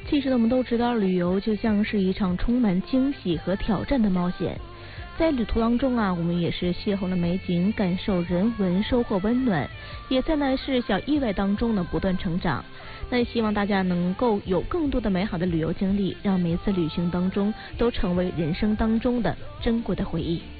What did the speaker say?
其实我们都知道，旅游就像是一场充满惊喜和挑战的冒险。在旅途当中啊，我们也是邂逅了美景，感受人文，收获温暖，也在那是小意外当中呢不断成长。那也希望大家能够有更多的美好的旅游经历，让每次旅行当中都成为人生当中的珍贵的回忆。